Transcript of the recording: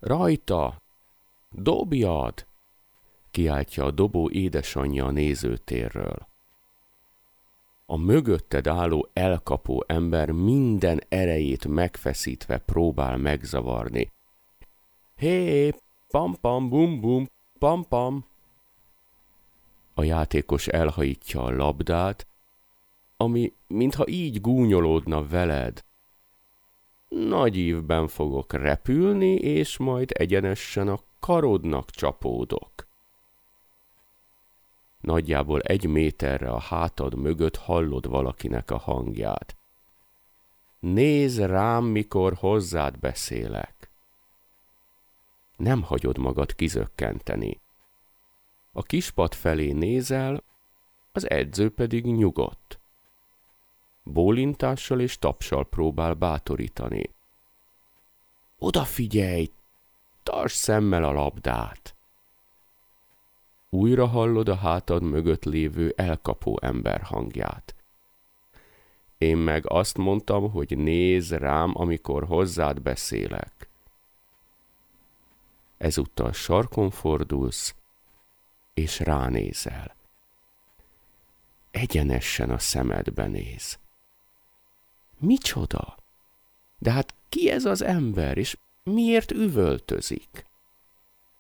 Rajta! Dobjad! Kiáltja a dobó édesanyja a nézőtérről. A mögötted álló elkapó ember minden erejét megfeszítve próbál megzavarni. Hé, pam-pam, bum-bum, pam-pam! A játékos elhajítja a labdát, ami mintha így gúnyolódna veled. Nagy ívben fogok repülni, és majd egyenesen a karodnak csapódok. Nagyjából 1 méterre a hátad mögött hallod valakinek a hangját. Nézd rám, mikor hozzád beszélek. Nem hagyod magad kizökkenteni. A kispad felé nézel, az edző pedig nyugodt. Bólintással és tapssal próbál bátorítani. Odafigyelj! Tartsd szemmel a labdát! Újra hallod a hátad mögött lévő elkapó ember hangját. Én meg azt mondtam, hogy nézz rám, amikor hozzád beszélek. Ezúttal sarkon fordulsz, és ránézel. Egyenesen a szemedbe néz. Micsoda? De hát ki ez az ember, és miért üvöltözik?